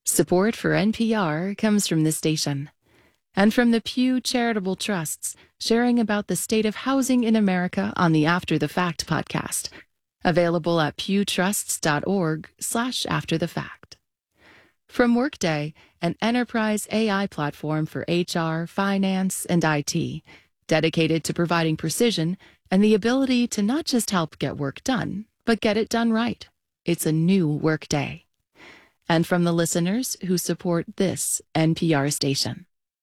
Support for NPR comes from this station and from the Pew Charitable Trusts, sharing about the state of housing in America on the After the Fact podcast, available at pewtrusts.org/afterthefact. From Workday, an enterprise AI platform for HR, finance, and IT, dedicated to providing precision and the ability to not just help get work done, but get it done right. It's a new Workday. And from the listeners who support this NPR station.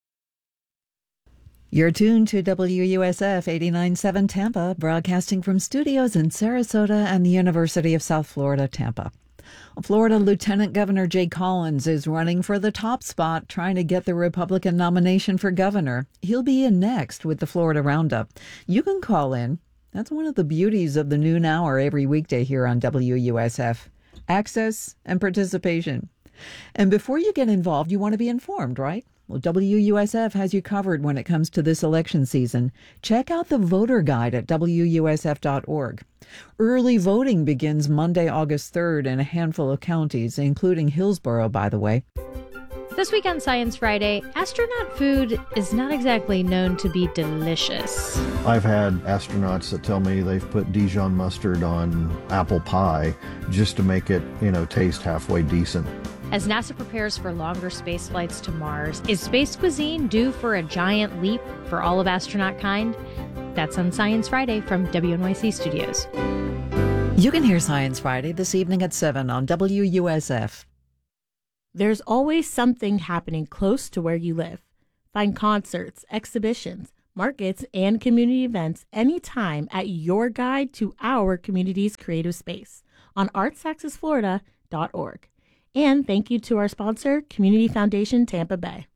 You're tuned to WUSF 89.7 Tampa, broadcasting from studios in Sarasota and the University of South Florida, Tampa. Florida Lieutenant Governor Jay Collins is running for the top spot, trying to get the Republican nomination for governor. He'll be in next with the Florida Roundup. You can call in. That's one of the beauties of the noon hour every weekday here on WUSF. Access and participation. And before you get involved, you want to be informed, right? Well, WUSF has you covered when it comes to this election season. Check out the voter guide at WUSF.org. Early voting begins Monday, August 3rd in a handful of counties, including Hillsborough, by the way. This week on Science Friday, astronaut food is not exactly known to be delicious. I've had astronauts that tell me they've put Dijon mustard on apple pie just to make it, taste halfway decent. As NASA prepares for longer space flights to Mars, is space cuisine due for a giant leap for all of astronaut kind? That's on Science Friday from WNYC Studios. You can hear Science Friday this evening at 7 on WUSF. There's always something happening close to where you live. Find concerts, exhibitions, markets, and community events anytime at your guide to our community's creative space on artsaccessflorida.org. And thank you to our sponsor, Community Foundation Tampa Bay.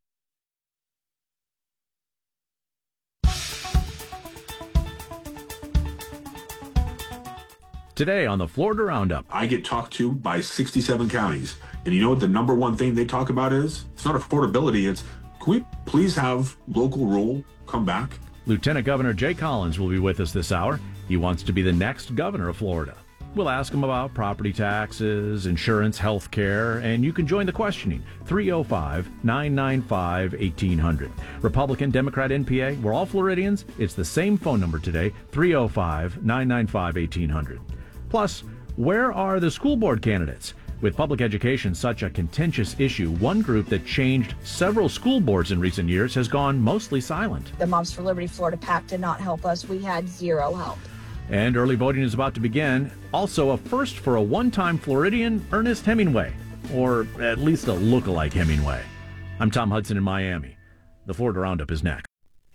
Today on the Florida Roundup. I get talked to by 67 counties. And you know what the number one thing they talk about is? It's not affordability. It's, can we please have local rule come back? Lieutenant Governor Jay Collins will be with us this hour. He wants to be the next governor of Florida. We'll ask him about property taxes, insurance, health care, and you can join the questioning. 305-995-1800. Republican, Democrat, NPA, we're all Floridians. It's the same phone number today, 305-995-1800. Plus, where are the school board candidates? With public education such a contentious issue, one group that changed several school boards in recent years has gone mostly silent. The Moms for Liberty Florida PAC did not help us. We had zero help. And early voting is about to begin. Also, a first for a one-time Floridian, Ernest Hemingway, or at least a look-alike Hemingway. I'm Tom Hudson in Miami. The Florida Roundup is next.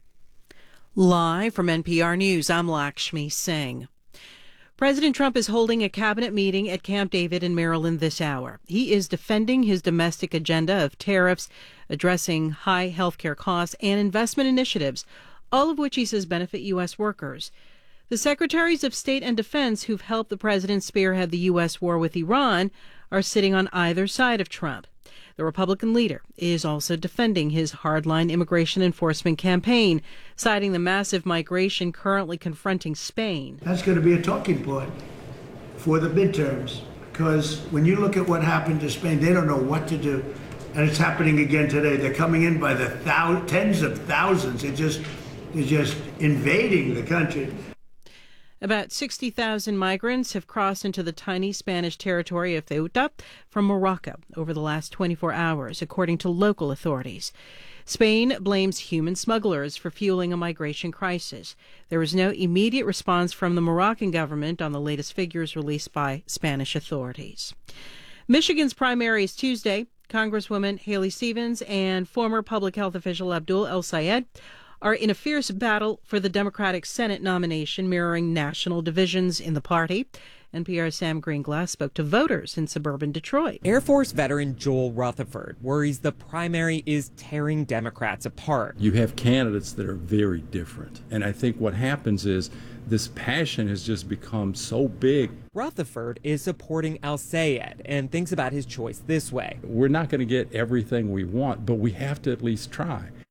Live from NPR News, I'm Lakshmi Singh. President Trump is holding a cabinet meeting at Camp David in Maryland this hour. He is defending his domestic agenda of tariffs, addressing high health care costs, and investment initiatives, all of which he says benefit U.S. workers. The secretaries of state and defense who've helped the president spearhead the U.S. war with Iran are sitting on either side of Trump. The Republican leader is also defending his hardline immigration enforcement campaign, citing the massive migration currently confronting Spain. That's going to be a talking point for the midterms, because when you look at what happened to Spain, they don't know what to do. And it's happening again today. They're coming in by the tens of thousands. They're just invading the country. About 60,000 migrants have crossed into the tiny Spanish territory of Ceuta from Morocco over the last 24 hours, according to local authorities. Spain blames human smugglers for fueling a migration crisis. There was no immediate response from the Moroccan government on the latest figures released by Spanish authorities. Michigan's primary is Tuesday. Congresswoman Haley Stevens and former public health official Abdul El-Sayed are in a fierce battle for the Democratic Senate nomination, mirroring national divisions in the party. NPR's Sam Greenglass spoke to voters in suburban Detroit. Air Force veteran Joel Rutherford worries the primary is tearing Democrats apart. You have candidates that are very different. And I think what happens is this passion has just become so big. Rutherford is supporting El-Sayed and thinks about his choice this way. We're not going to get everything we want, but we have to at least try.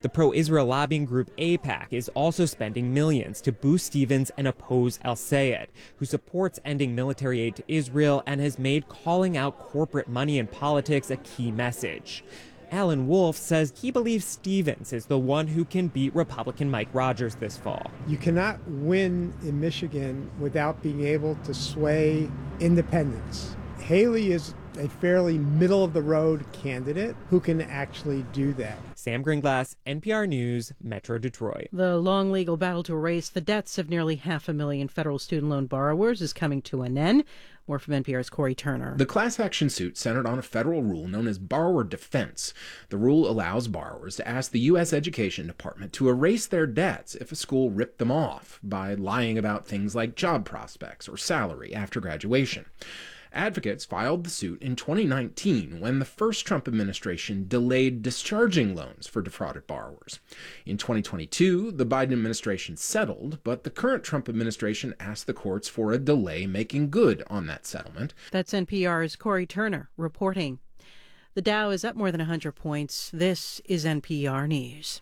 The pro-Israel lobbying group AIPAC is also spending millions to boost Stevens and oppose El-Sayed, who supports ending military aid to Israel and has made calling out corporate money in politics a key message. Alan Wolf says he believes Stevens is the one who can beat Republican Mike Rogers this fall. You cannot win in Michigan without being able to sway independents. Haley is a fairly middle-of-the-road candidate who can actually do that. Sam Gringlass, NPR News, Metro Detroit. The long legal battle to erase the debts of nearly 500,000 federal student loan borrowers is coming to an end. More from NPR's Corey Turner. The class action suit centered on a federal rule known as borrower defense. The rule allows borrowers to ask the U.S. Education Department to erase their debts if a school ripped them off by lying about things like job prospects or salary after graduation. Advocates filed the suit in 2019 when the first Trump administration delayed discharging loans for defrauded borrowers. In 2022, the Biden administration settled, but the current Trump administration asked the courts for a delay making good on that settlement. That's NPR's Corey Turner reporting. The Dow is up more than 100 points. This is NPR News.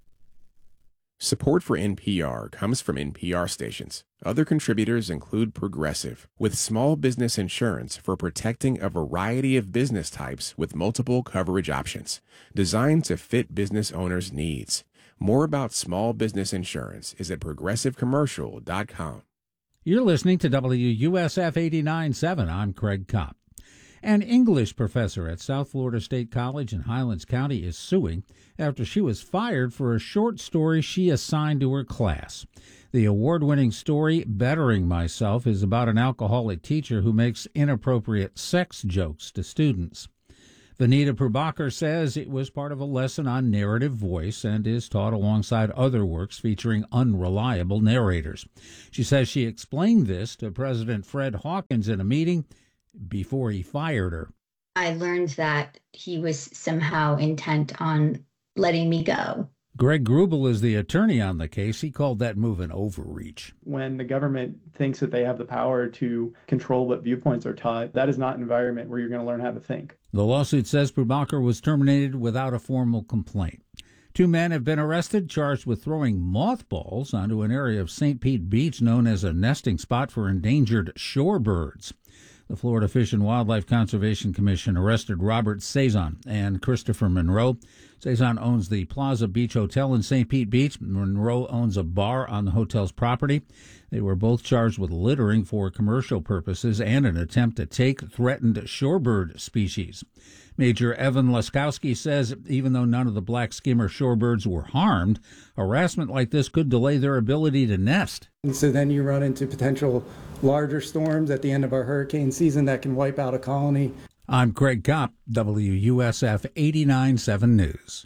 Support for NPR comes from NPR stations. Other contributors include Progressive, with small business insurance for protecting a variety of business types with multiple coverage options, designed to fit business owners' needs. More about small business insurance is at progressivecommercial.com. You're listening to WUSF 89.7. I'm Craig Kopp. An English professor at South Florida State College in Highlands County is suing after she was fired for a short story she assigned to her class. The award-winning story, Bettering Myself, is about an alcoholic teacher who makes inappropriate sex jokes to students. Vanita Prabhakar says it was part of a lesson on narrative voice and is taught alongside other works featuring unreliable narrators. She says she explained this to President Fred Hawkins in a meeting before he fired her. I learned that he was somehow intent on letting me go. Greg Grubel is the attorney on the case. He called that move an overreach. When the government thinks that they have the power to control what viewpoints are taught, that is not an environment where you're going to learn how to think. The lawsuit says Prabhakar was terminated without a formal complaint. 2 men have been arrested, charged with throwing mothballs onto an area of St. Pete Beach known as a nesting spot for endangered shorebirds. The Florida Fish and Wildlife Conservation Commission arrested Robert Cezanne and Christopher Monroe. Cezanne owns the Plaza Beach Hotel in St. Pete Beach. Monroe owns a bar on the hotel's property. They were both charged with littering for commercial purposes and an attempt to take threatened shorebird species. Major Evan Laskowski says even though none of the black skimmer shorebirds were harmed, harassment like this could delay their ability to nest. And so then you run into potential larger storms at the end of our hurricane season that can wipe out a colony. I'm Craig Kopp, WUSF 89.7 News.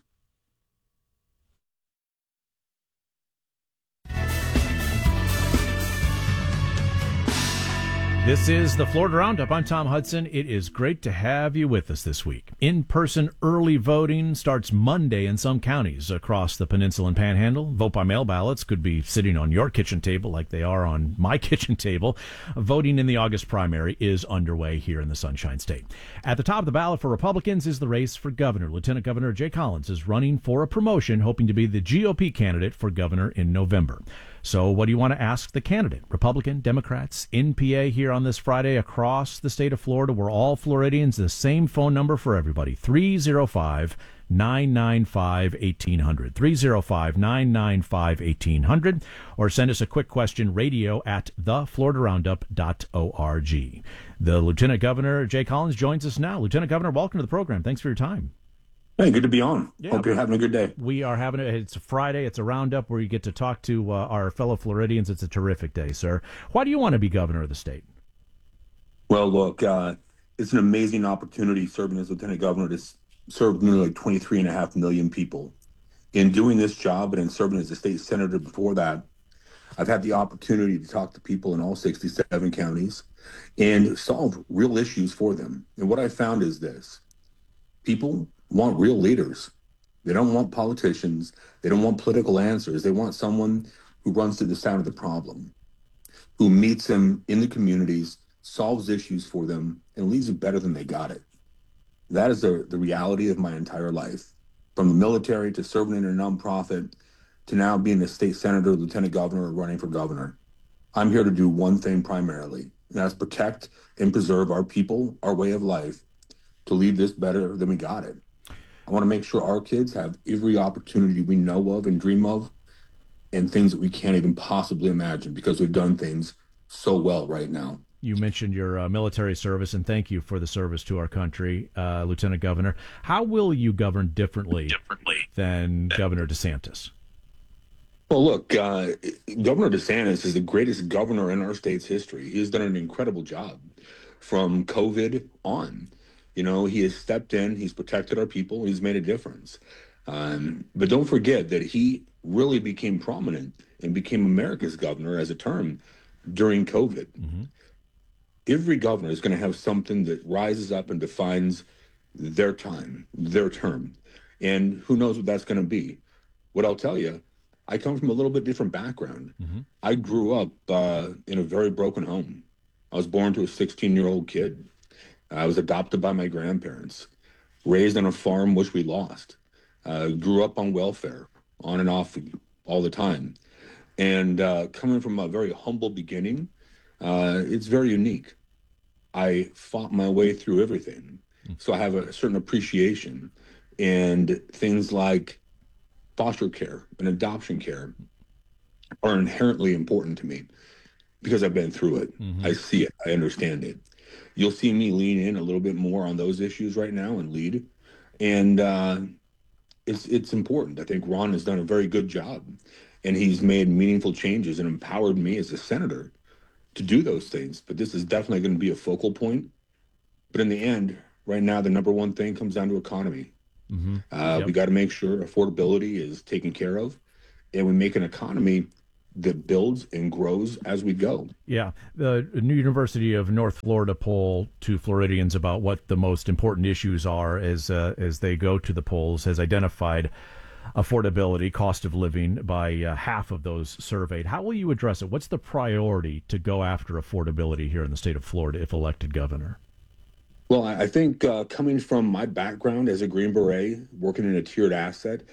This is the Florida Roundup. I'm Tom Hudson. It is great to have you with us this week. In-person early voting starts Monday in some counties across the Peninsula and Panhandle. Vote-by-mail ballots could be sitting on your kitchen table like they are on my kitchen table. Voting in the August primary is underway here in the Sunshine State. At the top of the ballot for Republicans is the race for governor. Lieutenant Governor Jay Collins is running for a promotion, hoping to be the GOP candidate for governor in November. So what do you want to ask the candidate? Republican, Democrats, NPA here on this Friday across the state of Florida. We're all Floridians. The same phone number for everybody, 305-995-1800. 305-995-1800. Or send us a quick question, radio at thefloridaroundup.org. The Lieutenant Governor, Jay Collins, joins us now. Lieutenant Governor, welcome to the program. Thanks for your time. Hey, good to be on. Yeah, hope you're having a good day. We are having it's a Friday. It's a roundup where you get to talk to our fellow Floridians. It's a terrific day, sir. Why do you want to be governor of the state? Well, look, it's an amazing opportunity serving as lieutenant governor to serve nearly 23.5 million people. In doing this job and in serving as a state senator before that, I've had the opportunity to talk to people in all 67 counties and solve real issues for them. And what I found is this. People want real leaders. They don't want politicians. They don't want political answers. They want someone who runs to the sound of the problem, who meets them in the communities, solves issues for them, and leaves it better than they got it. That is the reality of my entire life. from the military to serving in a nonprofit to now being a state senator, lieutenant governor, running for governor. I'm here to do one thing primarily, and that's protect and preserve our people, our way of life, to leave this better than we got it. I want to make sure our kids have every opportunity we know of and dream of, and things that we can't even possibly imagine because we've done things so well right now. You mentioned your military service, and thank you for the service to our country, Lieutenant Governor. How will you govern differently than Governor DeSantis? Well, look, Governor DeSantis is the greatest governor in our state's history. He has done an incredible job from COVID on. You know, he has stepped in, he's protected our people, he's made a difference. But don't forget that he really became prominent and became America's governor as a term during COVID. Mm-hmm. Every governor is going to have something that rises up and defines their time, their term. And who knows what that's going to be. What I'll tell you, I come from a little bit different background. Mm-hmm. I grew up in a very broken home. I was born to a 16-year-old kid. I was adopted by my grandparents, raised on a farm which we lost, grew up on welfare, on and off all the time. And coming from a very humble beginning, it's very unique. I fought my way through everything. So I have a certain appreciation, and things like foster care and adoption care are inherently important to me because I've been through it. Mm-hmm. I see it. I understand it. You'll see me lean in a little bit more on those issues right now and lead. And it's important. I think Ron has done a very good job, and he's made meaningful changes and empowered me as a senator to do those things. But this is definitely going to be a focal point. But in the end, right now, the number one thing comes down to economy. Mm-hmm. Yep. We got to make sure affordability is taken care of, and we make an economy that builds and grows as we go. Yeah. The New University of North Florida poll to Floridians about what the most important issues are as they go to the polls has identified affordability, cost of living, by half of those surveyed. How will you address it? What's the priority to go after affordability here in the state of Florida if elected governor? Well, I think coming from my background as a Green Beret, working in a tiered asset,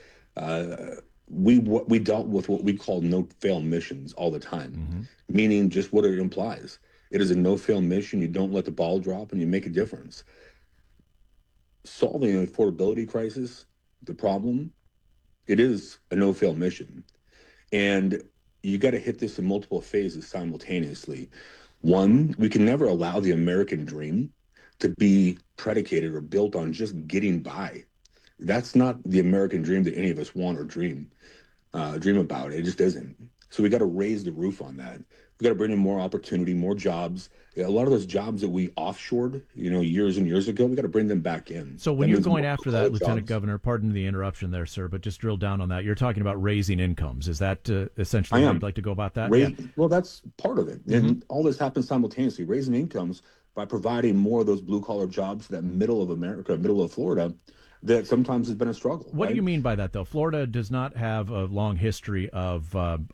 we dealt with what we call no-fail missions all the time, mm-hmm. meaning just what it implies. It is a no-fail mission. You don't let the ball drop, and you make a difference. Solving an affordability crisis, the problem, it is a no-fail mission. And you got to hit this in multiple phases simultaneously. One, we can never allow the American dream to be predicated or built on just getting by. That's not the American dream that any of us want or dream about. It just isn't. So we got to raise the roof on that. We got to bring in more opportunity, more jobs. A lot of those jobs that we offshored, years and years ago, we got to bring them back in. So when you're going after that, Lieutenant Governor, pardon the interruption there, sir, but just drill down on that. You're talking about raising incomes. Is that essentially how you'd like to go about that? Well, that's part of it. Mm-hmm. And all this happens simultaneously. Raising incomes by providing more of those blue-collar jobs to that middle of America, middle of Florida, that sometimes has been a struggle. What do you mean by that, though? Florida does not have a long history of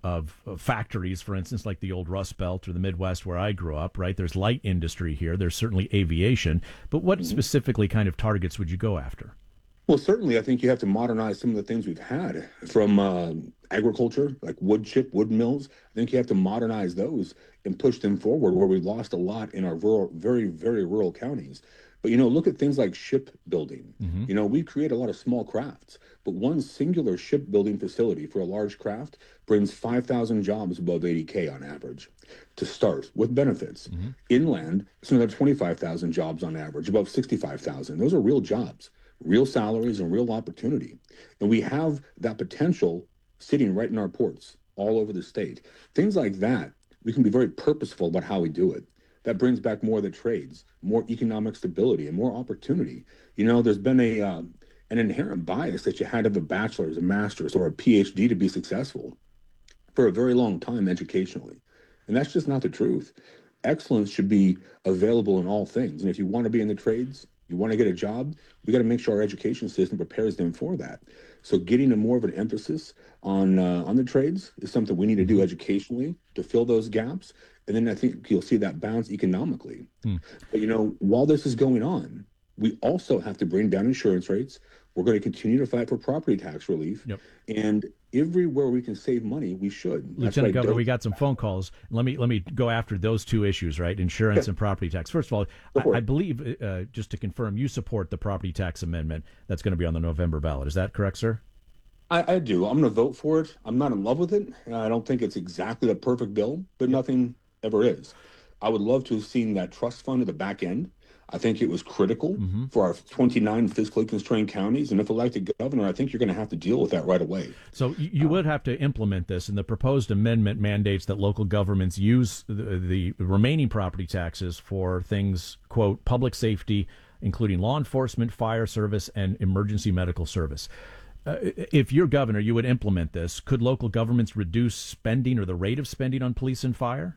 factories, for instance, like the old Rust Belt or the Midwest where I grew up, right? There's light industry here. There's certainly aviation. But what specifically kind of targets would you go after? Well, certainly, I think you have to modernize some of the things we've had from agriculture, like wood chip, wood mills. I think you have to modernize those and push them forward where we lost a lot in our rural, very, very rural counties. But, look at things like shipbuilding. Mm-hmm. We create a lot of small crafts, but one singular shipbuilding facility for a large craft brings 5,000 jobs above 80K on average to start with benefits. Mm-hmm. Inland, it's another 25,000 jobs on average, above 65,000. Those are real jobs, real salaries, and real opportunity. And we have that potential sitting right in our ports all over the state. Things like that, we can be very purposeful about how we do it. That brings back more of the trades, more economic stability, and more opportunity. There's been an inherent bias that you had to have a bachelor's, a master's, or a PhD to be successful for a very long time educationally. And that's just not the truth. Excellence should be available in all things. And if you want to be in the trades, you want to get a job, we got to make sure our education system prepares them for that. So getting a more of an emphasis on the trades is something we need to do educationally to fill those gaps. And then I think you'll see that bounce economically. But, while this is going on, We also have to bring down insurance rates. We're going to continue to fight for property tax relief. Yep. And everywhere we can save money, we should. Lieutenant Governor, we got some phone calls. Let me go after those two issues, right? Insurance and property tax. First of all, I believe, just to confirm, you support the property tax amendment that's going to be on the November ballot. Is that correct, sir? I do. I'm going to vote for it. I'm not in love with it. I don't think it's exactly the perfect bill, but nothing ever is. I would love to have seen that trust fund at the back end. I think it was critical for our 29 fiscally constrained counties. And if elected governor, I think you're going to have to deal with that right away. So you would have to implement this, and the proposed amendment mandates that local governments use the remaining property taxes for things, quote, public safety, including law enforcement, fire service, and emergency medical service. If you're governor, you would implement this. Could local governments reduce spending or the rate of spending on police and fire?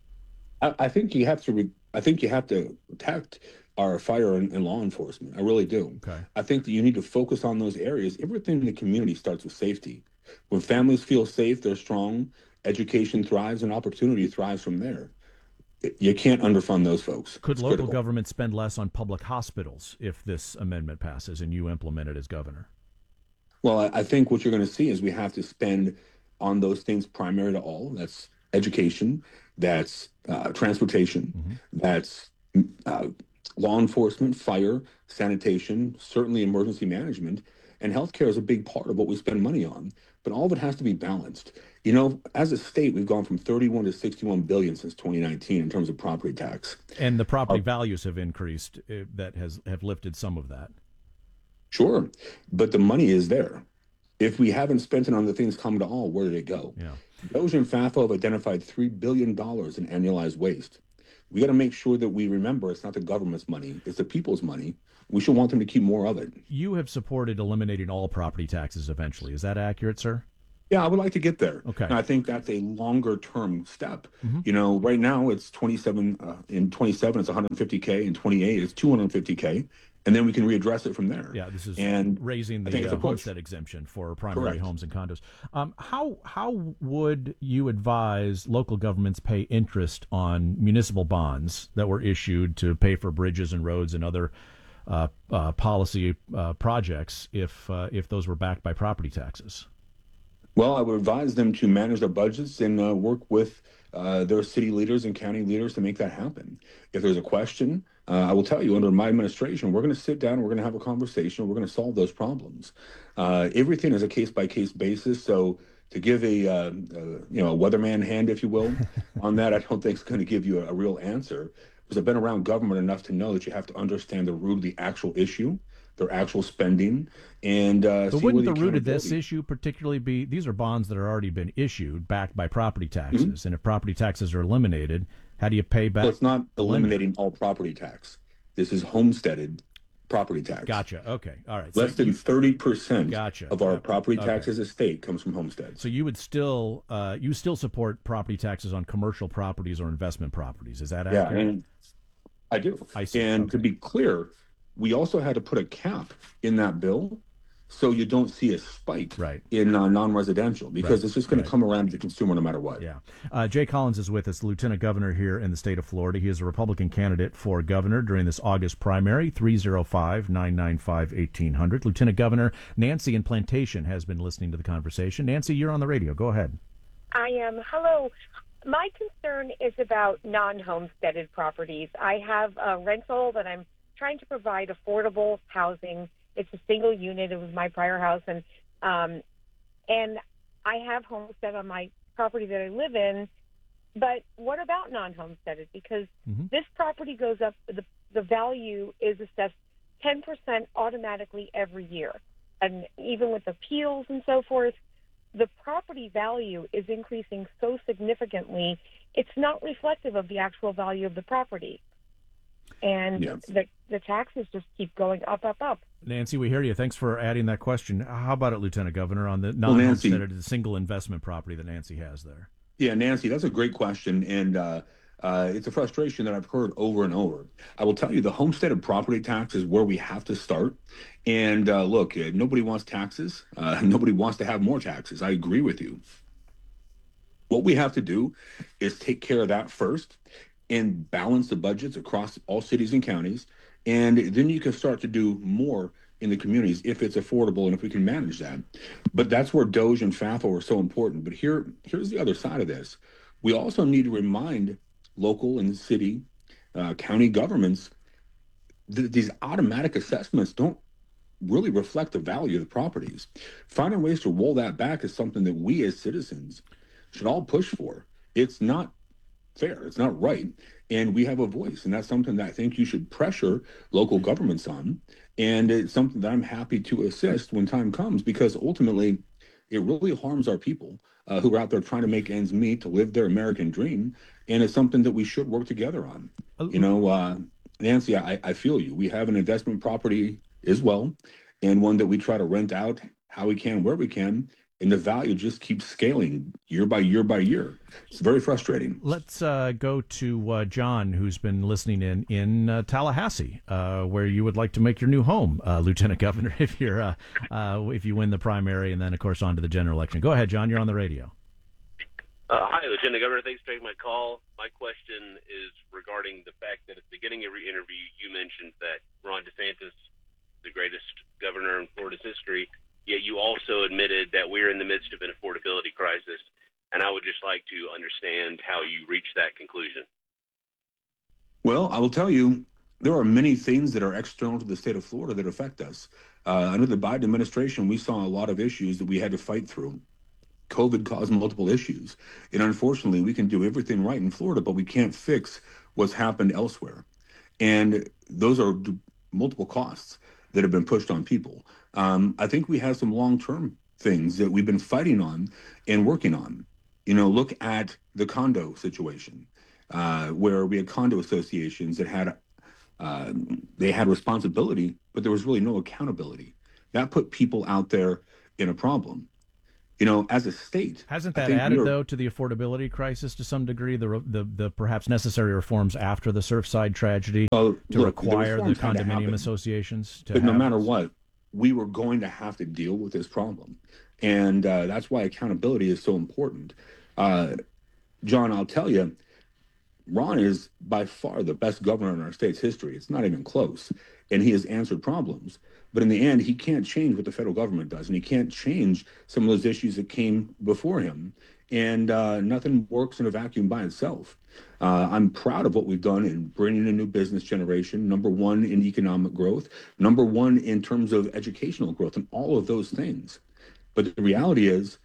I think you have to. I think you have to protect our fire and law enforcement. I really do. Okay. I think that you need to focus on those areas. Everything in the community starts with safety. When families feel safe, they're strong. Education thrives, and opportunity thrives from there. You can't underfund those folks. Could It's local critical. government spend less on public hospitals if this amendment passes and you implement it as governor? Well, I think what you're going to see is we have to spend on those things primary to all. That's education, that's transportation, that's law enforcement, fire, sanitation, certainly emergency management, and healthcare is a big part of what we spend money on. But all of it has to be balanced. You know, as a state, we've gone from 31 to 61 billion since 2019 in terms of property tax. And the property values have increased. That have lifted some of that. Sure, but the money is there. If we haven't spent it on the things common to all, where did it go? Yeah. DOJ and FAFO have identified $3 billion in annualized waste. We got to make sure that we remember it's not the government's money, it's the people's money. We should want them to keep more of it. You have supported eliminating all property taxes eventually. Is that accurate, sir? Yeah, I would like to get there. Okay. And I think that's a longer term step. You know, right now it's 27, in 27 it's 150K, in 28 it's 250K. And then we can readdress it from there. Yeah, this is and raising I think it's the a push. homestead exemption for primary Correct. homes and condos. How would you advise local governments pay interest on municipal bonds that were issued to pay for bridges and roads and other policy projects if those were backed by property taxes? Well, I would advise them to manage their budgets and work with their city leaders and county leaders to make that happen. If there's a question, I will tell you, under my administration, we're going to sit down, we're going to have a conversation, we're going to solve those problems. Everything is a case-by-case basis, so to give a weatherman hand, if you will, on that, I don't think it's going to give you a real answer. Because I've been around government enough to know that you have to understand the root of the actual issue, their actual spending, and But see wouldn't where the root of this accountability- issue particularly be, these are bonds that are already been issued backed by property taxes, and if property taxes are eliminated, how do you pay back? So it's not the lender? eliminating all property tax. This is homesteaded property tax. Gotcha. Okay. All right. Less than 30% Gotcha. of our Yep. property Okay. tax as a state comes from homesteads. So you would still you still support property taxes on commercial properties or investment properties. Is that Yeah, accurate? and I do. I see. And to be clear, we also had to put a cap in that bill so you don't see a spike in non-residential because it's just going to come around to the consumer no matter what. Yeah. Jay Collins is with us, Lieutenant Governor here in the state of Florida. He is a Republican candidate for governor during this August primary, 305-995-1800. Lieutenant Governor Nancy in Plantation has been listening to the conversation. Nancy, you're on the radio. Go ahead. I am. Hello. My concern is about non-homesteaded properties. I have a rental that I'm trying to provide affordable housing. It's a single unit. It was my prior house, and I have homestead on my property that I live in. But what about non-homesteaded? Because this property goes up. The value is assessed 10% automatically every year, and even with appeals and so forth, the property value is increasing so significantly. It's not reflective of the actual value of the property. And the taxes just keep going up, up, up. Nancy, we hear you. Thanks for adding that question. How about it, Lieutenant Governor, on the non-homesteaded, the single investment property that Nancy has there? Yeah, Nancy, that's a great question. And it's a frustration that I've heard over and over. I will tell you, the homesteaded property tax is where we have to start. And look, nobody wants taxes. Nobody wants to have more taxes. I agree with you. What we have to do is take care of that first and balance the budgets across all cities and counties And then you can start to do more in the communities if it's affordable and if we can manage that. But that's where DOGE and FAFO are so important. But here's the other side of this. We also need to remind local and city, county governments that these automatic assessments don't really reflect the value of the properties. Finding ways to roll that back is something that we as citizens should all push for. It's not fair. It's not right. And we have a voice. And that's something that I think you should pressure local governments on. And it's something that I'm happy to assist when time comes, because ultimately it really harms our people who are out there trying to make ends meet, to live their American dream. And it's something that we should work together on. You know, Nancy, I feel you. We have an investment property as well, and one that we try to rent out how we can, where we can. And the value just keeps scaling year by year by year. It's very frustrating. Let's go to John, who's been listening in Tallahassee, where you would like to make your new home, Lieutenant Governor, if you win the primary, and then, of course, on to the general election. Go ahead, John. You're on the radio. Hi, Lieutenant Governor. Thanks for taking my call. My question is regarding the fact that at the beginning of your interview, you mentioned that Ron DeSantis, the greatest governor in Florida's history, yet you also admitted that we're in the midst of an affordability crisis, and I would just like to understand how you reached that conclusion. Well, I will tell you, there are many things that are external to the state of Florida that affect us. Under the Biden administration, we saw a lot of issues that we had to fight through. COVID caused multiple issues, and unfortunately, we can do everything right in Florida, but we can't fix what's happened elsewhere. And those are multiple costs that have been pushed on people. I think we have some long-term things that we've been fighting on and working on. You know, look at the condo situation, where we had condo associations that had they had responsibility, but there was really no accountability. That put people out there in a problem. You know, as a state, hasn't that added though to the affordability crisis to some degree? The perhaps necessary reforms after the Surfside tragedy to require the condominium associations to. But no matter what, we were going to have to deal with this problem, and that's why accountability is so important. John, I'll tell you, Ron is by far the best governor in our state's history. It's not even close, and he has answered problems. But in the end, he can't change what the federal government does, and he can't change some of those issues that came before him. And nothing works in a vacuum by itself. I'm proud of what we've done in bringing a new business generation, number one in economic growth, number one in terms of educational growth, and all of those things. But the reality is,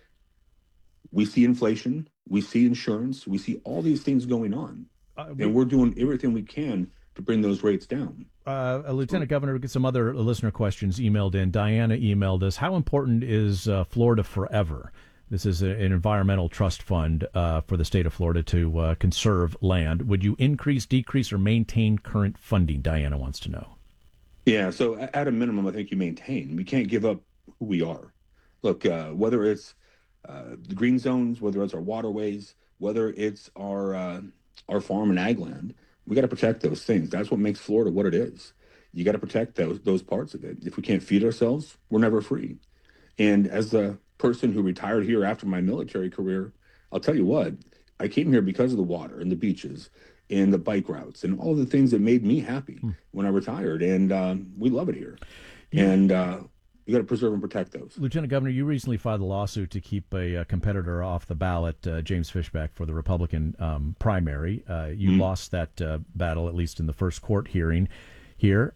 we see inflation, we see insurance, we see all these things going on, and we're doing everything we can to bring those rates down. Lieutenant Governor, get some other listener questions emailed in. Diana emailed us, how important is Florida Forever? This is an environmental trust fund for the state of Florida to conserve land. Would you increase, decrease, or maintain current funding? Diana wants to know. Yeah, so at a minimum, I think you maintain. We can't give up who we are. Look, whether it's the green zones, whether it's our waterways, whether it's our farm and ag land, we got to protect those things. That's what makes Florida what it is. You got to protect those parts of it. If we can't feed ourselves, we're never free. And as a person who retired here after my military career, I'll tell you what, I came here because of the water and the beaches and the bike routes and all the things that made me happy when I retired. And we love it here. Yeah. And you got to preserve and protect those. Lieutenant Governor, you recently filed a lawsuit to keep a competitor off the ballot, James Fishback, for the Republican primary. You lost that battle, at least in the first court hearing here.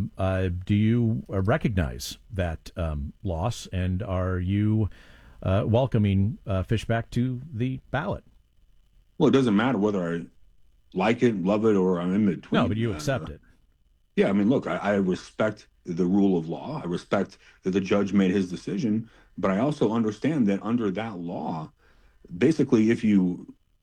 Do you recognize that loss, and are you welcoming Fishback to the ballot? Well, it doesn't matter whether I like it, love it, or I'm in between. No, but you accept it. Yeah, I mean, look, I respect the rule of law. I respect that the judge made his decision, but I also understand that under that law, basically, if you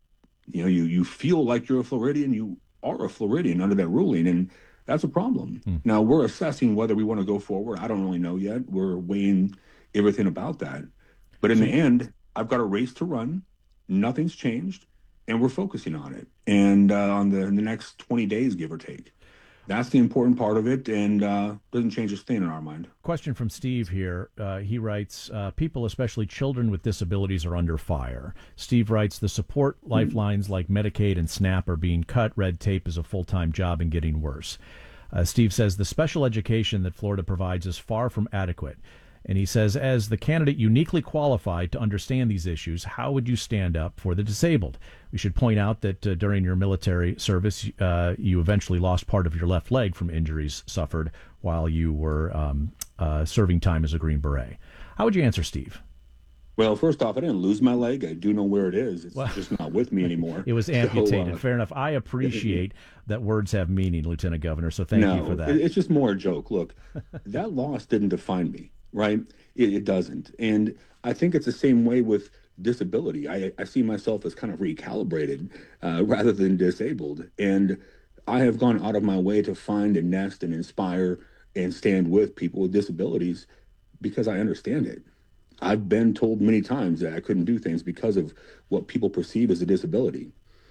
feel like you're a Floridian, you are a Floridian under that ruling, and that's a problem. Now, we're assessing whether we want to go forward. I don't really know yet. We're weighing everything about that. But in the end, I've got a race to run. Nothing's changed, and we're focusing on it. And on the next 20 days, give or take. That's the important part of it, and doesn't change a thing in our mind. Question from Steve here. He writes, people, especially children with disabilities, are under fire. Steve writes, the support lifelines like Medicaid and SNAP are being cut. Red tape is a full-time job and getting worse. Steve says the special education that Florida provides is far from adequate. And he says, as the candidate uniquely qualified to understand these issues, how would you stand up for the disabled? We should point out that during your military service, you eventually lost part of your left leg from injuries suffered while you were serving time as a Green Beret. How would you answer, Steve? Well, first off, I didn't lose my leg. I do know where it is. It's just not with me anymore. It was amputated. So, fair enough. I appreciate that words have meaning, Lieutenant Governor, so thank you for that. It's just more a joke. Look, that loss didn't define me. Right? It doesn't. And I think it's the same way with disability. I see myself as kind of recalibrated rather than disabled. And I have gone out of my way to find and nest and inspire and stand with people with disabilities because I understand it. I've been told many times that I couldn't do things because of what people perceive as a disability.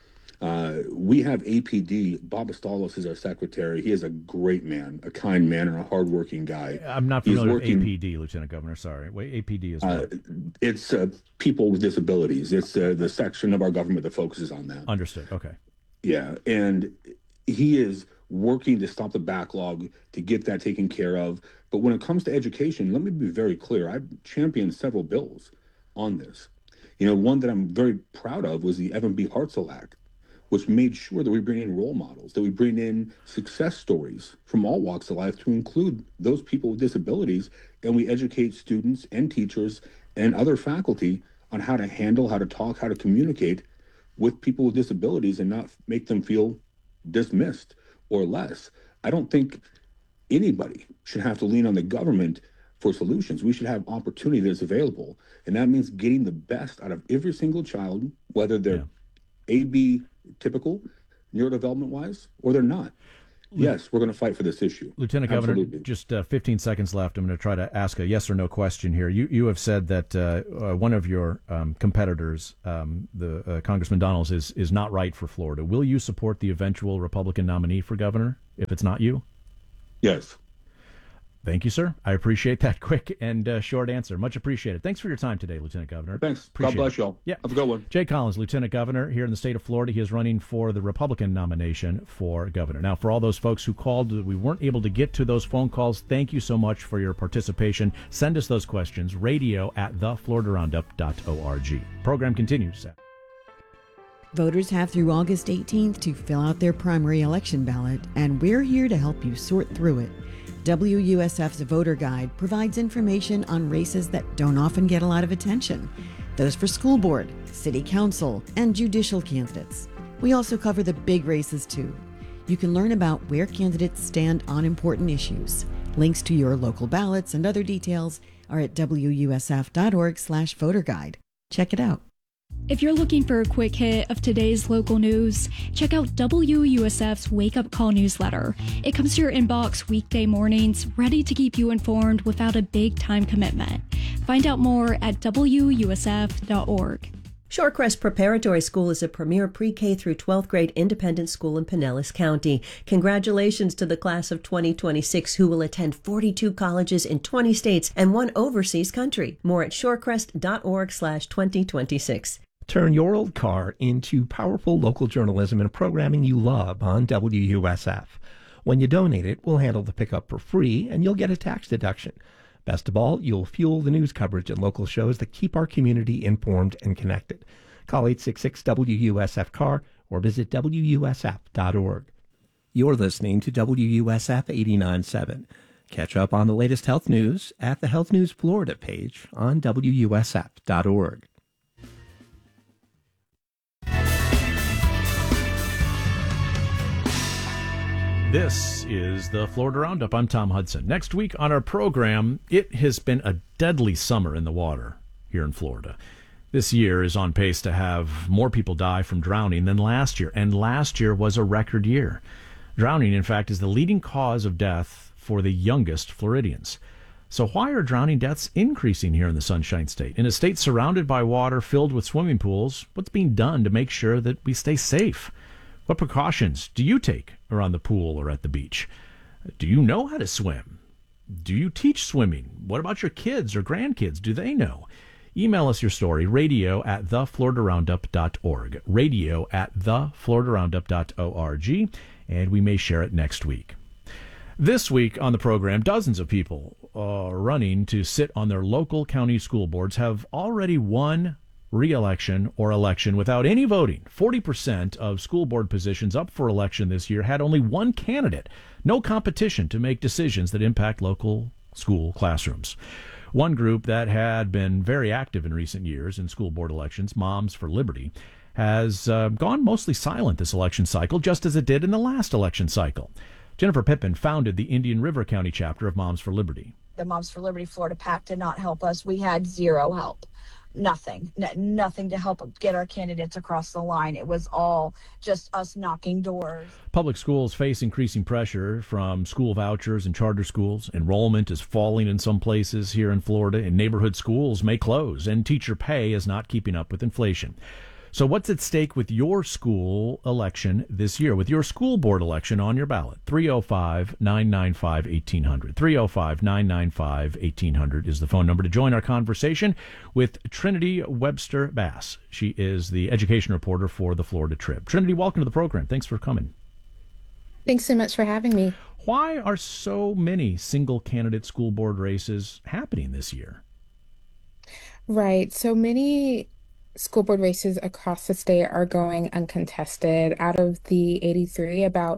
We have APD. Bob Astalos is our secretary. He is a great man, a kind man, and a hardworking guy. I'm not familiar with APD, Lieutenant Governor. Sorry. Wait, APD is what? It's people with disabilities. It's the section of our government that focuses on that. Understood. Okay. Yeah, and he is working to stop the backlog, to get that taken care of. But when it comes to education, let me be very clear. I've championed several bills on this. You know, one that I'm very proud of was the Evan B. Hartzell Act, which made sure that we bring in role models, that we bring in success stories from all walks of life to include those people with disabilities, and we educate students and teachers and other faculty on how to handle, how to talk, how to communicate with people with disabilities and not make them feel dismissed or less. I don't think anybody should have to lean on the government for solutions. We should have opportunity that's available, and that means getting the best out of every single child, whether they're AB typical, neurodevelopment-wise, or they're not. Yes, we're going to fight for this issue. Lieutenant Governor, just 15 seconds left. I'm going to try to ask a yes or no question here. You have said that one of your competitors, the Congressman Donalds, is not right for Florida. Will you support the eventual Republican nominee for governor if it's not you? Yes. Thank you, sir. I appreciate that quick and short answer. Much appreciated. Thanks for your time today, Lieutenant Governor. Thanks. Appreciate God bless y'all. Yeah. Have a good one. Jay Collins, Lieutenant Governor here in the state of Florida. He is running for the Republican nomination for governor. Now, for all those folks who called, we weren't able to get to those phone calls. Thank you so much for your participation. Send us those questions. radio@thefloridaroundup.org. Program continues. Voters have through August 18th to fill out their primary election ballot, and we're here to help you sort through it. WUSF's Voter Guide provides information on races that don't often get a lot of attention. Those for school board, city council, and judicial candidates. We also cover the big races too. You can learn about where candidates stand on important issues. Links to your local ballots and other details are at wusf.org/voterguide. Check it out. If you're looking for a quick hit of today's local news, check out WUSF's Wake Up Call newsletter. It comes to your inbox weekday mornings, ready to keep you informed without a big time commitment. Find out more at WUSF.org. Shorecrest Preparatory School is a premier pre-K through 12th grade independent school in Pinellas County. Congratulations to the class of 2026 who will attend 42 colleges in 20 states and 1 overseas country. More at shorecrest.org/2026. Turn your old car into powerful local journalism and programming you love on WUSF. When you donate it, we'll handle the pickup for free and you'll get a tax deduction. Best of all, you'll fuel the news coverage and local shows that keep our community informed and connected. Call 866-WUSF-CAR or visit WUSF.org. You're listening to WUSF 89.7. Catch up on the latest health news at the Health News Florida page on WUSF.org. This is the Florida Roundup. I'm Tom Hudson. Next week on our program, it has been a deadly summer in the water here in Florida. This year is on pace to have more people die from drowning than last year, and last year was a record year. Drowning, in fact, is the leading cause of death for the youngest Floridians. So why are drowning deaths increasing here in the Sunshine State? In a state surrounded by water, filled with swimming pools, what's being done to make sure that we stay safe? What precautions do you take around the pool or at the beach? Do you know how to swim? Do you teach swimming? What about your kids or grandkids? Do they know? Email us your story, radio@thefloridaroundup.org, radio@thefloridaroundup.org, and we may share it next week. This week on the program, dozens of people running to sit on their local county school boards have already won re-election or election without any voting. 40% of school board positions up for election this year had only one candidate. No competition to make decisions that impact local school classrooms. One group that had been very active in recent years in school board elections, Moms for Liberty, has gone mostly silent this election cycle, just as it did in the last election cycle. Jennifer Pippin founded the Indian River County chapter of Moms for Liberty. The Moms for Liberty Florida PAC did not help us. We had zero help. Nothing to help get our candidates across the line. It was all just us knocking doors. Public schools face increasing pressure from school vouchers and charter schools. Enrollment is falling in some places here in Florida, and neighborhood schools may close, and teacher pay is not keeping up with inflation. So what's at stake with your school election this year, with your school board election on your ballot? 305-995-1800. 305-995-1800 is the phone number to join our conversation with Trinity Webster Bass. She is the education reporter for the Florida Trib. Trinity, welcome to the program. Thanks for coming. Thanks so much for having me. Why are so many single candidate school board races happening this year? Right. So many school board races across the state are going uncontested. Out of the 83, about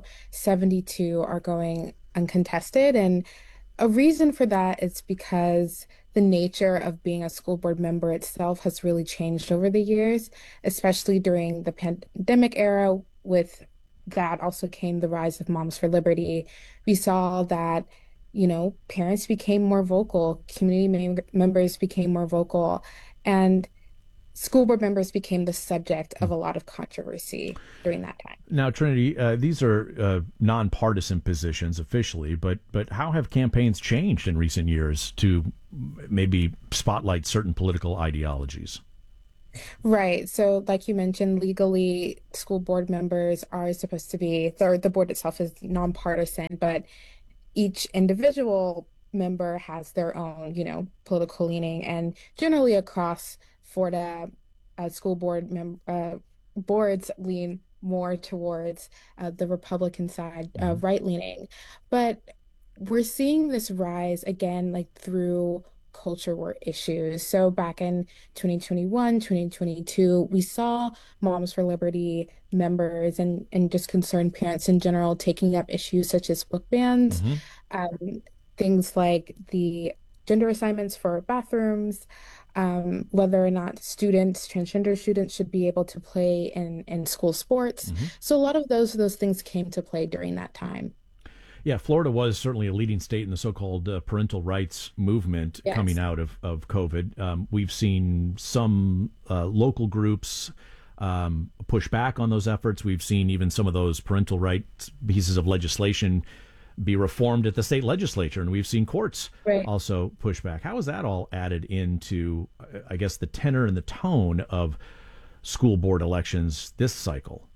72 are going uncontested. And a reason for that is because the nature of being a school board member itself has really changed over the years, especially during the pandemic era. With that also came the rise of Moms for Liberty. We saw that, parents became more vocal, community members became more vocal, and school board members became the subject of a lot of controversy during that time. Now, Trinity, these are nonpartisan positions officially, but how have campaigns changed in recent years to maybe spotlight certain political ideologies? Right. So like you mentioned, legally, school board members are supposed to be, the board itself is nonpartisan, but each individual member has their own, political leaning. And generally across Florida, school board boards lean more towards the Republican side, right-leaning. But we're seeing this rise again, like through culture war issues. So back in 2021, 2022, we saw Moms for Liberty members and just concerned parents in general taking up issues such as book bans, things like the gender assignments for bathrooms, whether or not transgender students should be able to play in school sports. So a lot of those things came to play during that time. Yeah, Florida was certainly a leading state in the so-called parental rights movement coming out of COVID. We've seen some local groups push back on those efforts. We've seen even some of those parental rights pieces of legislation be reformed at the state legislature, and we've seen courts also push back. How is that all added into, I guess, the tenor and the tone of school board elections this cycle?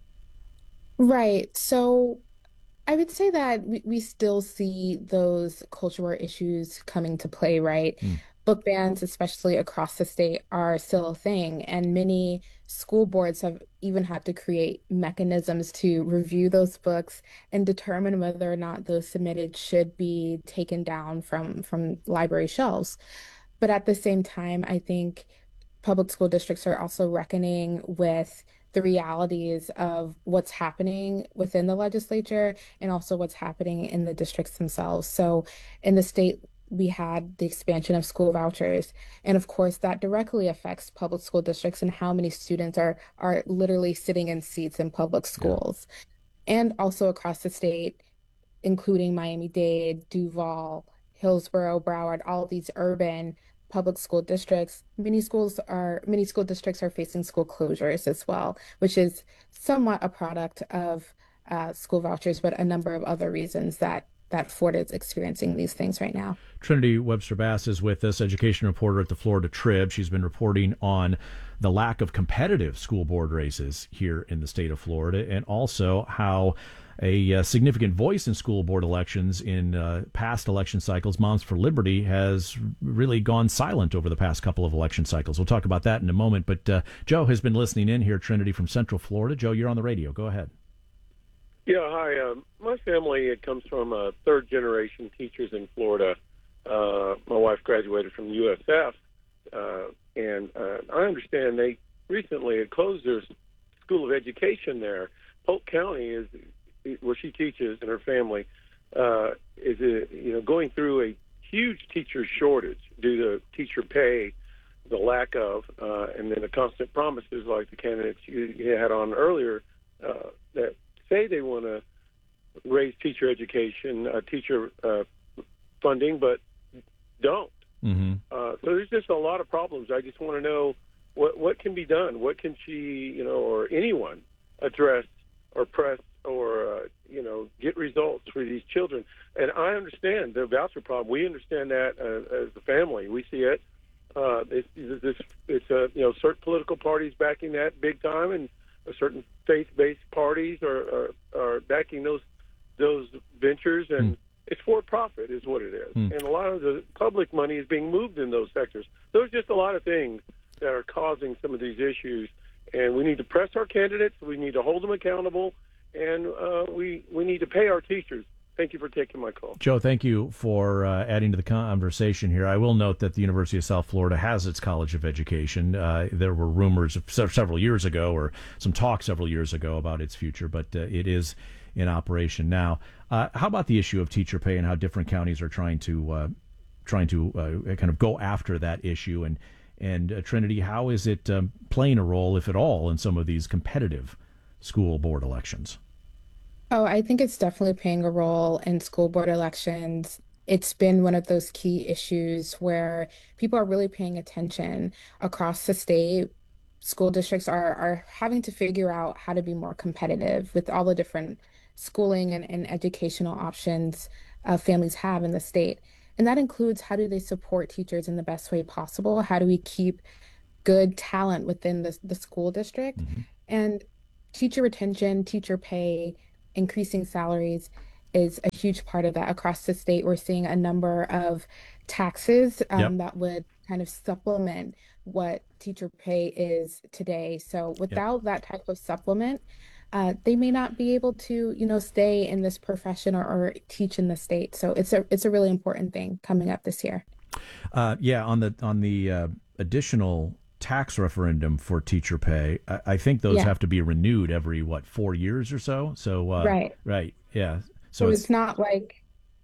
Right. So I would say that we still see those culture war issues coming to play, right? Book bans, especially across the state, are still a thing, and many school boards have even had to create mechanisms to review those books and determine whether or not those submitted should be taken down from library shelves. But at the same time, I think public school districts are also reckoning with the realities of what's happening within the legislature and also what's happening in the districts themselves. So in the state, we had the expansion of school vouchers. And of course, that directly affects public school districts and how many students are literally sitting in seats in public schools. And also across the state, including Miami-Dade, Duval, Hillsborough, Broward, all of these urban public school districts, many school districts are facing school closures as well, which is somewhat a product of school vouchers, but a number of other reasons that Florida is experiencing these things right now. Trinity Webster Bass is with us, education reporter at the Florida Trib. She's been reporting on the lack of competitive school board races here in the state of Florida, and also how a significant voice in school board elections in past election cycles, Moms for Liberty, has really gone silent over the past couple of election cycles. We'll talk about that in a moment. But Joe has been listening in here, Trinity, from Central Florida. Joe, you're on the radio. Go ahead. Yeah, hi. My family, it comes from third-generation teachers in Florida. My wife graduated from USF, and I understand they recently had closed their School of Education there. Polk County is where she teaches, and her family is going through a huge teacher shortage due to teacher pay, the lack of, and then the constant promises like the candidates you had on earlier that say they want to raise teacher education, teacher funding, but don't. Mm-hmm. So there's just a lot of problems. I just want to know what can be done. What can she, or anyone address or press or, get results for these children? And I understand the voucher problem. We understand that as a family. We see it. It's certain political parties backing that big time, and certain faith-based parties are backing those ventures, and it's for profit is what it is. And a lot of the public money is being moved in those sectors. There's just a lot of things that are causing some of these issues, and we need to press our candidates. We need to hold them accountable, and we need to pay our teachers. Thank you for taking my call. Joe, thank you for adding to the conversation here. I will note that the University of South Florida has its College of Education. There were rumors several years ago, or some talk several years ago about its future, but it is in operation now. How about the issue of teacher pay and how different counties are trying to kind of go after that issue? And Trinity, how is it playing a role, if at all, in some of these competitive school board elections? Oh, I think it's definitely playing a role in school board elections. It's been one of those key issues where people are really paying attention across the state. School districts are having to figure out how to be more competitive with all the different schooling and educational options families have in the state. And that includes, how do they support teachers in the best way possible? How do we keep good talent within the school district? Mm-hmm. And teacher retention, teacher pay, increasing salaries is a huge part of that. Across the state, we're seeing a number of taxes that would kind of supplement what teacher pay is today. So without that type of supplement, they may not be able to, stay in this profession or teach in the state. So it's a really important thing coming up this year. On the additional tax referendum for teacher pay, I think those have to be renewed every 4 years or so. So right, yeah. So it's not like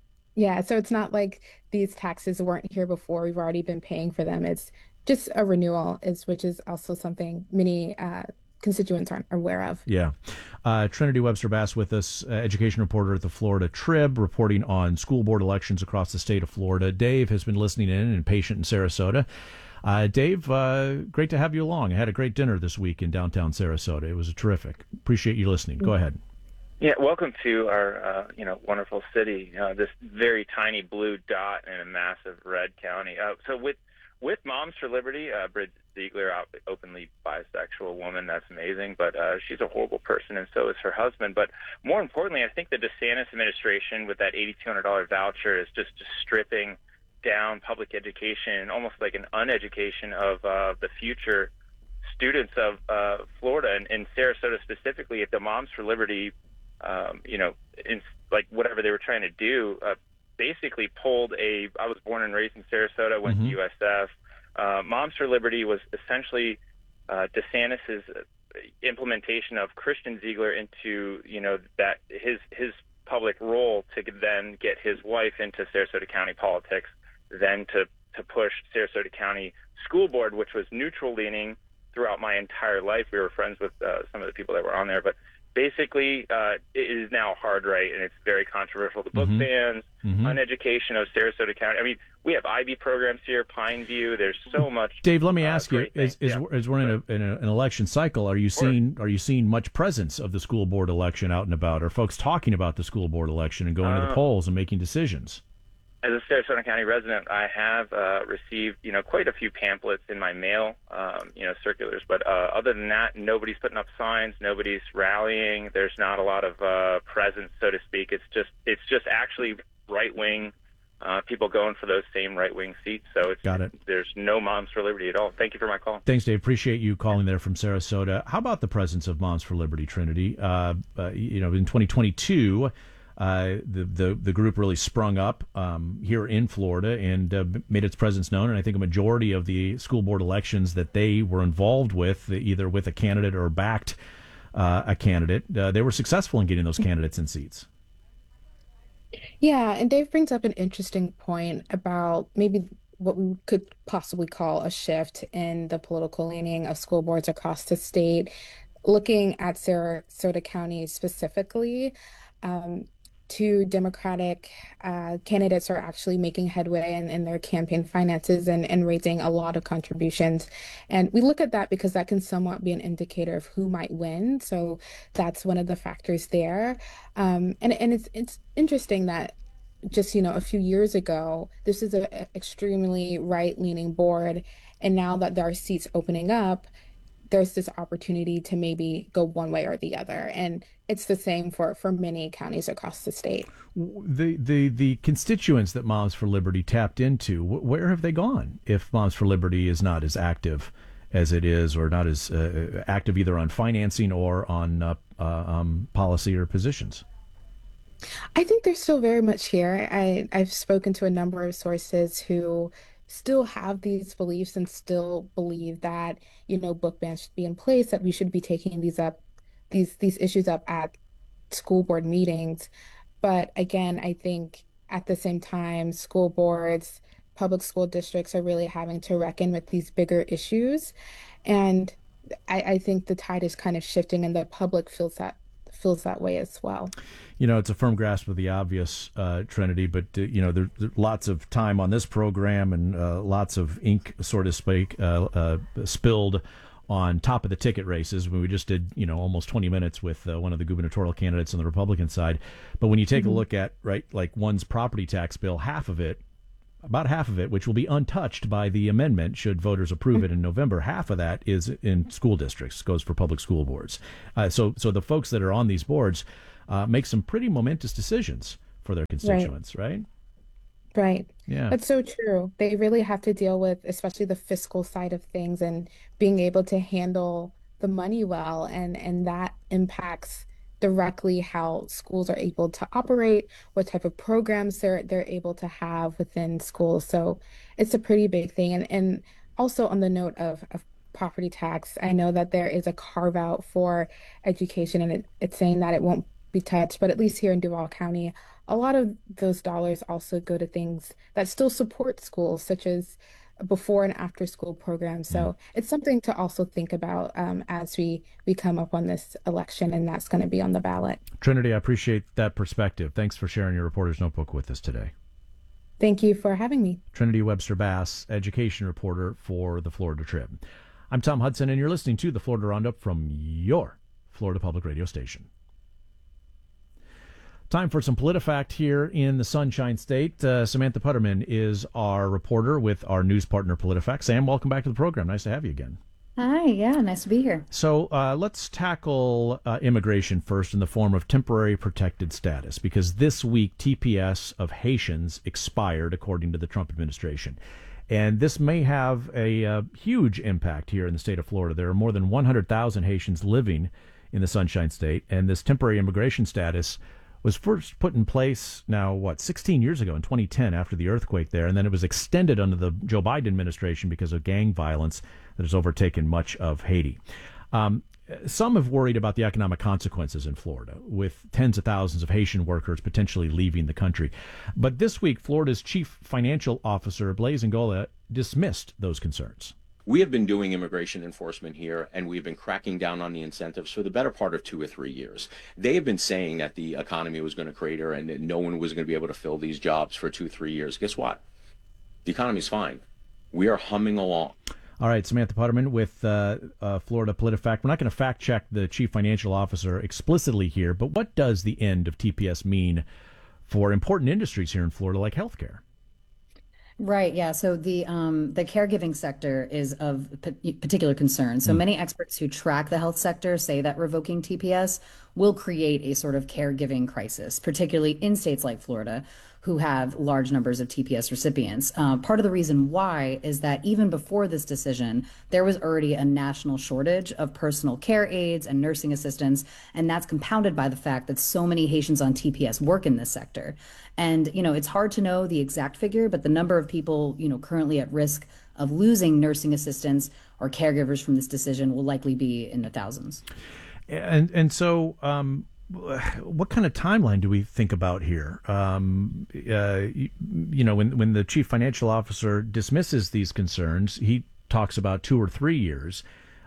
these taxes weren't here before. We've already been paying for them. It's just a renewal, which is also something many constituents aren't aware of. Yeah. Trinity Webster Bass with us, education reporter at the Florida Trib, reporting on school board elections across the state of Florida. Dave has been listening in and patient in Sarasota. Dave, great to have you along. I had a great dinner this week in downtown Sarasota. It was terrific. Appreciate you listening. Go ahead. Yeah, welcome to our wonderful city. This very tiny blue dot in a massive red county. So with Moms for Liberty, Bridget Ziegler, openly bisexual woman, that's amazing. But she's a horrible person, and so is her husband. But more importantly, I think the DeSantis administration with that $8,200 voucher is just stripping down public education, almost like an uneducation of the future students of Florida and Sarasota specifically. At the Moms for Liberty, in like whatever they were trying to do, basically pulled I was born and raised in Sarasota, went to USF. Moms for Liberty was essentially DeSantis's implementation of Christian Ziegler into that his public role to then get his wife into Sarasota County politics, then to push Sarasota County School Board, which was neutral leaning throughout my entire life. We were friends with some of the people that were on there, but basically it is now hard right, and it's very controversial. The book bans, uneducation of Sarasota County. I mean, we have IB programs here, Pine View. There's so much. Dave, let me ask you: as we're in an election cycle, are you seeing much presence of the school board election out and about? Are folks talking about the school board election and going to the polls and making decisions? As a Sarasota County resident, I have received, quite a few pamphlets in my mail, circulars. But other than that, nobody's putting up signs. Nobody's rallying. There's not a lot of presence, so to speak. It's just actually right-wing people going for those same right-wing seats. So Got it. There's no Moms for Liberty at all. Thank you for my call. Thanks, Dave. Appreciate you calling there from Sarasota. How about the presence of Moms for Liberty, Trinity? In 2022, the group really sprung up here in Florida and made its presence known. And I think a majority of the school board elections that they were involved with, either with a candidate or backed a candidate, they were successful in getting those candidates in seats. Yeah, and Dave brings up an interesting point about maybe what we could possibly call a shift in the political leaning of school boards across the state. Looking at Sarasota County specifically, two Democratic candidates are actually making headway in their campaign finances and raising a lot of contributions. And we look at that because that can somewhat be an indicator of who might win. So that's one of the factors there. And it's interesting that just, a few years ago, this is an extremely right-leaning board. And now that there are seats opening up, there's this opportunity to maybe go one way or the other. And it's the same for many counties across the state. The constituents that Moms for Liberty tapped into, where have they gone if Moms for Liberty is not as active as it is, or not as active either on financing or on policy or positions? I think they're still very much here. I've spoken to a number of sources who still have these beliefs and still believe that, book bans should be in place, that we should be taking these issues up at school board meetings. But again, I think at the same time, school boards, public school districts are really having to reckon with these bigger issues. And I think the tide is kind of shifting and the public feels that way as well. It's a firm grasp of the obvious, Trinity, but, there's lots of time on this program and lots of ink, so to speak, spilled on top of the ticket races when we just did, almost 20 minutes with one of the gubernatorial candidates on the Republican side. But when you take a look at, like one's property tax bill, about half of it, which will be untouched by the amendment should voters approve it in November, half of that is in school districts, goes for public school boards. So the folks that are on these boards make some pretty momentous decisions for their constituents, right? Right. Yeah. That's so true. They really have to deal with, especially the fiscal side of things and being able to handle the money well. And that impacts directly how schools are able to operate, what type of programs they're able to have within schools. So it's a pretty big thing. And also on the note of property tax, I know that there is a carve out for education, and it's saying that it won't be touched, but at least here in Duval County, a lot of those dollars also go to things that still support schools, such as before and after school programs. So it's something to also think about as we come up on this election, and that's going to be on the ballot. Trinity, I appreciate that perspective. Thanks for sharing your reporter's notebook with us today. Thank you for having me. Trinity Webster Bass, education reporter for the Florida Trib. I'm Tom Hudson, and you're listening to the Florida Roundup from your Florida Public Radio station. Time for some PolitiFact here in the Sunshine State. Samantha Putterman is our reporter with our news partner PolitiFact. Sam, welcome back to the program. Nice to have you again. Hi, yeah, nice to be here. So let's tackle immigration first in the form of temporary protected status, because this week TPS of Haitians expired, according to the Trump administration. And this may have a huge impact here in the state of Florida. There are more than 100,000 Haitians living in the Sunshine State, and this temporary immigration status was first put in place 16 years ago in 2010 after the earthquake there, and then it was extended under the Joe Biden administration because of gang violence that has overtaken much of Haiti. Some have worried about the economic consequences in Florida, with tens of thousands of Haitian workers potentially leaving the country. But this week, Florida's chief financial officer, Blaise Ngola, dismissed those concerns. We have been doing immigration enforcement here, and we've been cracking down on the incentives for the better part of 2 or 3 years. They have been saying that the economy was going to crater and that no one was going to be able to fill these jobs for 2-3 years. Guess what? The economy's fine. We are humming along. All right, Samantha Putterman with Florida PolitiFact. We're not going to fact check the chief financial officer explicitly here, but what does the end of TPS mean for important industries here in Florida like healthcare? Right. Yeah. So the caregiving sector is of particular concern. So many experts who track the health sector say that revoking TPS will create a sort of caregiving crisis, particularly in states like Florida, who have large numbers of TPS recipients. Part of the reason why is that even before this decision, there was already a national shortage of personal care aides and nursing assistants, and that's compounded by the fact that so many Haitians on TPS work in this sector. And, it's hard to know the exact figure, but the number of people, currently at risk of losing nursing assistants or caregivers from this decision will likely be in the thousands. And so, what kind of timeline do we think about here? When the chief financial officer dismisses these concerns, he talks about 2 or 3 years.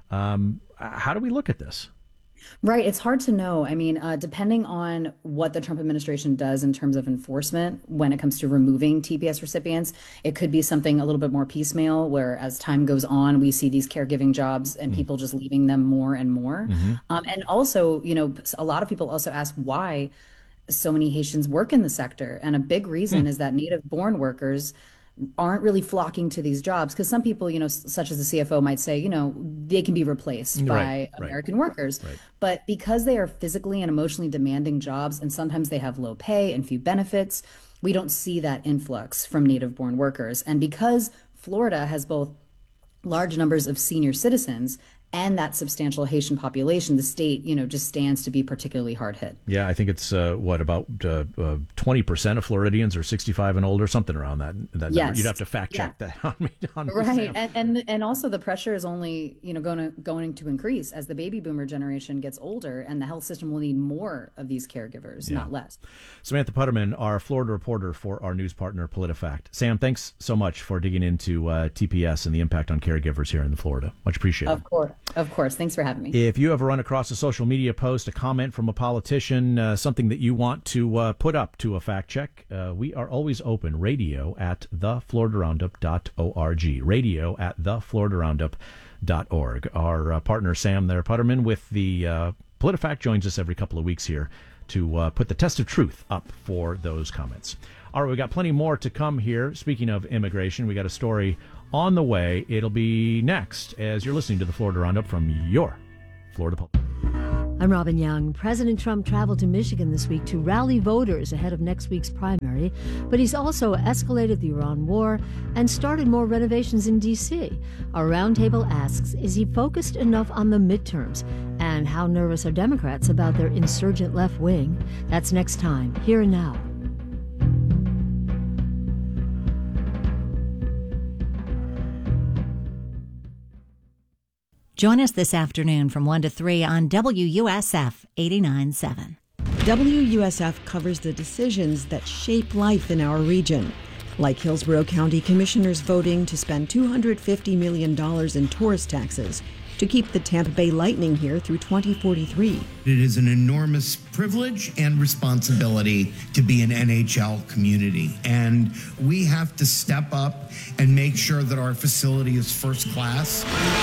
How do we look at this? Right. It's hard to know. I mean, depending on what the Trump administration does in terms of enforcement when it comes to removing TPS recipients, it could be something a little bit more piecemeal, where as time goes on, we see these caregiving jobs and people just leaving them more and more. And also, a lot of people also ask why so many Haitians work in the sector. And a big reason is that native-born workers aren't really flocking to these jobs, because some people, such as the CFO might say, they can be replaced by American workers. But because they are physically and emotionally demanding jobs, and sometimes they have low pay and few benefits, we don't see that influx from native-born workers. And because Florida has both large numbers of senior citizens and that substantial Haitian population, the state, just stands to be particularly hard hit. Yeah, I think it's about 20% of Floridians are 65 and older, something around that Yes. number. You'd have to fact check that on me. Right, and also the pressure is only going to increase as the baby boomer generation gets older, and the health system will need more of these caregivers, not less. Samantha Putterman, our Florida reporter for our news partner PolitiFact. Sam, thanks so much for digging into TPS and the impact on caregivers here in Florida. Much appreciated. Of course. Thanks for having me. If you ever run across a social media post, a comment from a politician, something that you want to put up to a fact check, we are always open. Radio at thefloridaroundup.org. Radio at thefloridaroundup.org. Our partner Sam there, Putterman, with the PolitiFact, joins us every couple of weeks here to put the test of truth up for those comments. All right, we got plenty more to come here. Speaking of immigration, we got a story on the way. It'll be next as you're listening to the Florida Roundup from your Florida Public. I'm Robin Young. President Trump traveled to Michigan this week to rally voters ahead of next week's primary, but he's also escalated the Iran war and started more renovations in D.C. Our roundtable asks, is he focused enough on the midterms? And how nervous are Democrats about their insurgent left wing? That's next time, Here and Now. Join us this afternoon from 1 to 3 on WUSF 89.7. WUSF covers the decisions that shape life in our region, like Hillsborough County commissioners voting to spend $250 million in tourist taxes to keep the Tampa Bay Lightning here through 2043. It is an enormous privilege and responsibility to be an NHL community, and we have to step up and make sure that our facility is first class.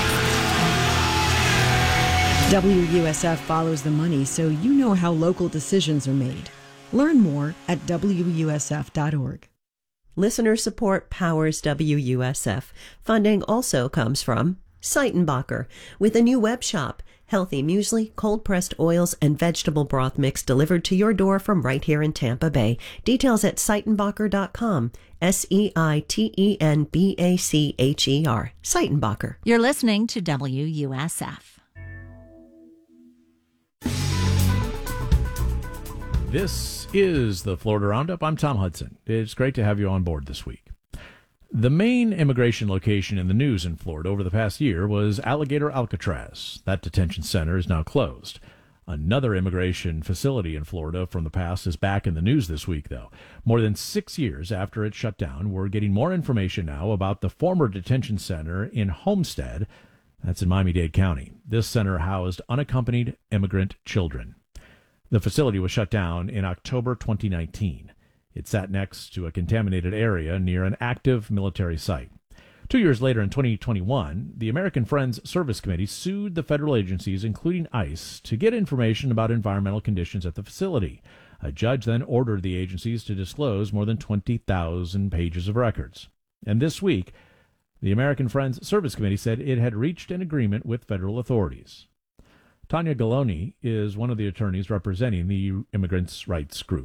WUSF follows the money, so you know how local decisions are made. Learn more at WUSF.org. Listener support powers WUSF. Funding also comes from Seitenbacher, with a new web shop. Healthy muesli, cold-pressed oils, and vegetable broth mix delivered to your door from right here in Tampa Bay. Details at Seitenbacher.com. Seitenbacher. Seitenbacher. You're listening to WUSF. This is the Florida Roundup. I'm Tom Hudson. It's great to have you on board this week. The main immigration location in the news in Florida over the past year was Alligator Alcatraz. That detention center is now closed. Another immigration facility in Florida from the past is back in the news this week, though. More than 6 years after it shut down, we're getting more information now about the former detention center in Homestead. That's in Miami-Dade County. This center housed unaccompanied immigrant children. The facility was shut down in October 2019. It sat next to a contaminated area near an active military site. 2 years later, in 2021, the American Friends Service Committee sued the federal agencies, including ICE, to get information about environmental conditions at the facility. A judge then ordered the agencies to disclose more than 20,000 pages of records. And this week, the American Friends Service Committee said it had reached an agreement with federal authorities. Tanya Galoni is one of the attorneys representing the immigrants' rights group.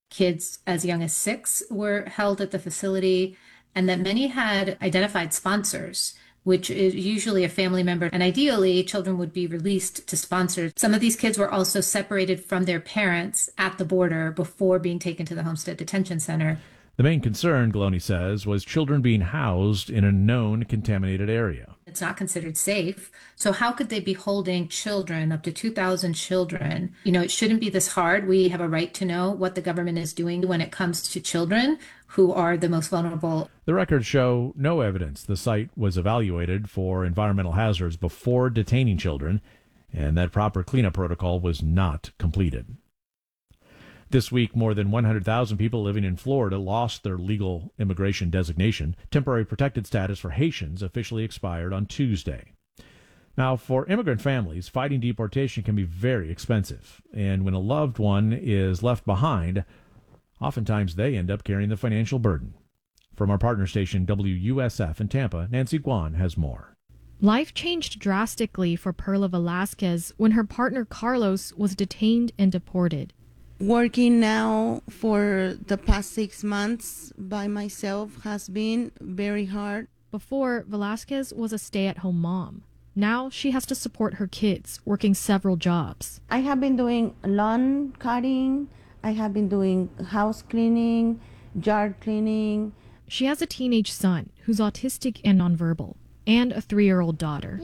kids as young as 6 were held at the facility, and that many had identified sponsors, which is usually a family member. And ideally, children would be released to sponsors. Some of these kids were also separated from their parents at the border before being taken to the Homestead Detention Center. The main concern, Gloney says, was children being housed in a known contaminated area. It's not considered safe. So how could they be holding children, up to 2,000 children? It shouldn't be this hard. We have a right to know what the government is doing when it comes to children who are the most vulnerable. The records show no evidence the site was evaluated for environmental hazards before detaining children, and that proper cleanup protocol was not completed. This week, more than 100,000 people living in Florida lost their legal immigration designation. Temporary protected status for Haitians officially expired on Tuesday. Now, for immigrant families, fighting deportation can be very expensive. And when a loved one is left behind, oftentimes they end up carrying the financial burden. From our partner station, WUSF in Tampa, Nancy Guan has more. Life changed drastically for Perla Velasquez when her partner Carlos was detained and deported. Working now for the past 6 months by myself has been very hard. Before, Velasquez was a stay-at-home mom. Now she has to support her kids, working several jobs. I have been doing lawn cutting. I have been doing house cleaning, yard cleaning. She has a teenage son who's autistic and nonverbal, and a 3-year-old daughter.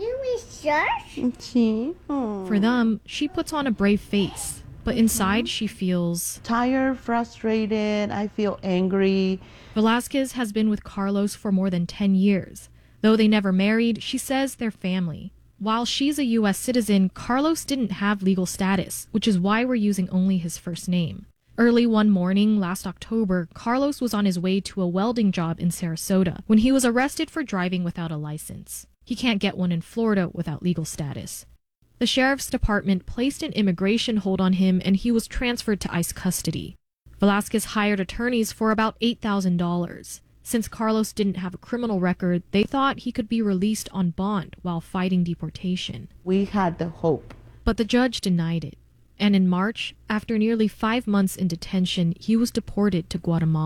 For them, she puts on a brave face. But inside, she feels tired, frustrated. I feel angry. Velasquez has been with Carlos for more than 10 years. Though they never married, she says they're family. While she's a U.S. citizen, Carlos didn't have legal status, which is why we're using only his first name. Early one morning last October, Carlos was on his way to a welding job in Sarasota when he was arrested for driving without a license. He can't get one in Florida without legal status. The sheriff's department placed an immigration hold on him and he was transferred to ICE custody. Velasquez hired attorneys for about $8,000. Since Carlos didn't have a criminal record, they thought he could be released on bond while fighting deportation. We had the hope. But the judge denied it. And in March, after nearly 5 months in detention, he was deported to Guatemala.